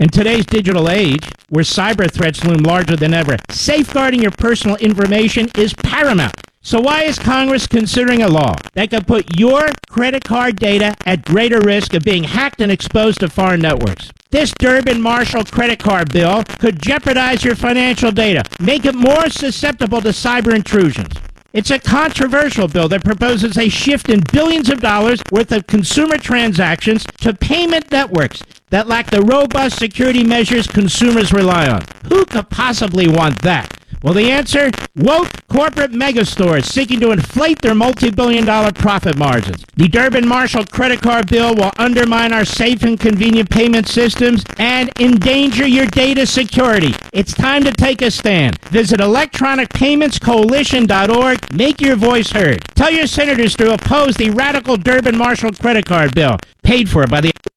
In today's digital age, where cyber threats loom larger than ever, safeguarding your personal information is paramount. So why is Congress considering a law that could put your credit card data at greater risk of being hacked and exposed to foreign networks? This Durbin-Marshall credit card bill could jeopardize your financial data, make it more susceptible to cyber intrusions. It's a controversial bill that proposes a shift in billions of dollars worth of consumer transactions to payment networks that lack the robust security measures consumers rely on. Who could possibly want that? Well, the answer? Woke corporate megastores seeking to inflate their multi-billion-dollar profit margins. The Durbin-Marshall credit card bill will undermine our safe and convenient payment systems and endanger your data security. It's time to take a stand. Visit electronicpaymentscoalition.org. Make your voice heard. Tell your senators to oppose the radical Durbin-Marshall credit card bill, paid for by the